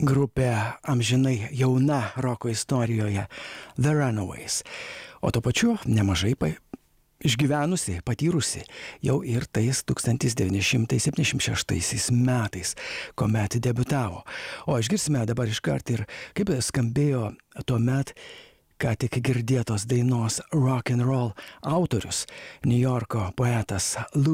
grupė amžinai jauna roko istorijoje The Runaways, o tuo pačiu nemažai išgyvenusi, patyrusi jau ir tais 1976 metais, kuomet debiutavo. O išgirsime dabar iškart ir kaip skambėjo tuomet ką tik girdėtos dainos Rock and Roll autorius, Niujorko poetas